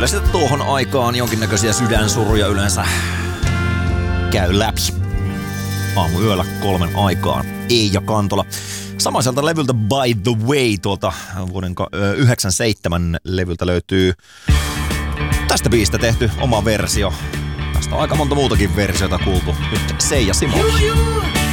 sitä tuohon aikaan jonkinnäköisiä sydänsuruja yleensä käy läpi. Aamuyöllä 3 aikaan. Eija Kantola. Samaiselta levyltä By the Way tuolta vuoden 97 levyltä löytyy tästä biistä tehty oma versio. Tästä on aika monta muutakin versiota kuultu. Nyt Seija Simo.